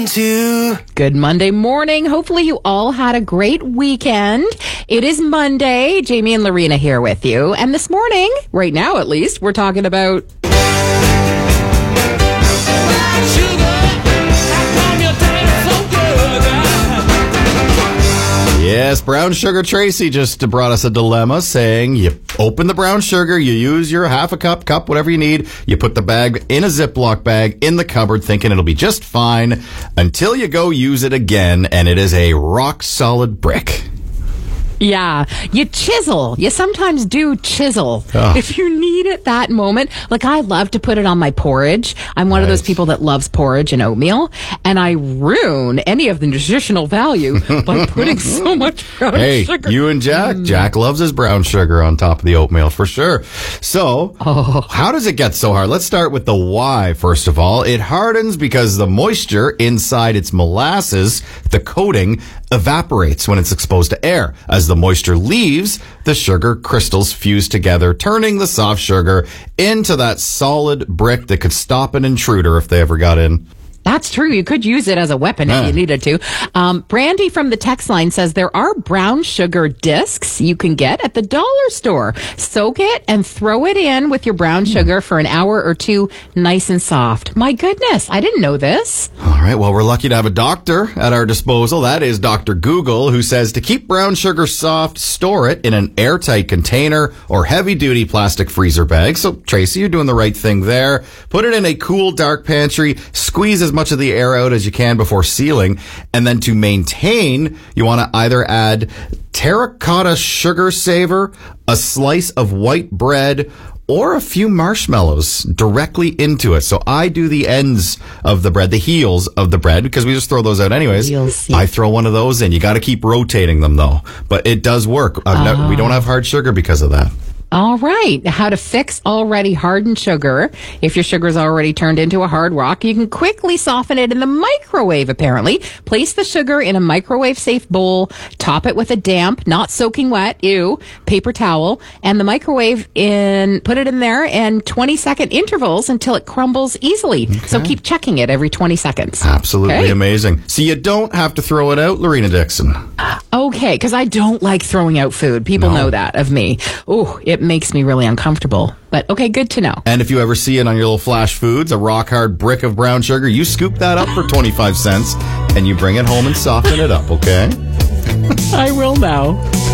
to. Good Monday morning. Hopefully you all had a great weekend. It is Monday. Jamie and Lorena here with you. And this morning, right now at least, we're talking about... Yes, Brown Sugar Tracy just brought us a dilemma saying you open the brown sugar, you use your half a cup, whatever you need. You put the bag in a Ziploc bag in the cupboard thinking it'll be just fine until you go use it again and it is a rock solid brick. Yeah, you chisel. You sometimes do chisel. If you need it that moment. Like, I love to put it on my porridge. I'm one of those people that loves porridge and oatmeal, and I ruin any of the nutritional value by putting so much brown sugar. Hey, you and Jack. Jack loves his brown sugar on top of the oatmeal, for sure. So, how does it get so hard? Let's start with the why, first of all. It hardens because the moisture inside its molasses, the coating, evaporates when it's exposed to air. As the moisture leaves, the sugar crystals fuse together, turning the soft sugar into that solid brick that could stop an intruder if they ever got in. That's true. You could use it as a weapon if you needed to. Brandy from the text line says there are brown sugar discs you can get at the dollar store. Soak it and throw it in with your brown sugar for an hour or two, nice and soft. My goodness, I didn't know this. All right, well, we're lucky to have a doctor at our disposal. That is Dr. Google, who says to keep brown sugar soft, store it in an airtight container or heavy-duty plastic freezer bag. So, Tracy, you're doing the right thing there. Put it in a cool, dark pantry. Squeeze as much of the air out as you can before sealing. And then to maintain, you want to either add terracotta sugar saver, a slice of white bread, or a few marshmallows directly into it. So I do the ends of the bread, the heels of the bread, because we just throw those out anyways. I throw one of those in. You got to keep rotating them, though. But it does work. We don't have hard sugar because of that. All right. How to fix already hardened sugar. If your sugar is already turned into a hard rock, you can quickly soften it in the microwave, apparently. Place the sugar in a microwave-safe bowl. Top it with a damp, not soaking wet, paper towel. And the microwave put it in there in 20-second intervals until it crumbles easily. Okay. So keep checking it every 20 seconds. Absolutely amazing. So you don't have to throw it out, Lorena Dixon. Okay, because I don't like throwing out food. People know that of me. Oh, it makes me really uncomfortable. But okay, good to know. And if you ever see it on your little flash foods, a rock hard brick of brown sugar, you scoop that up for 25 cents and you bring it home and soften it up, okay? I will now.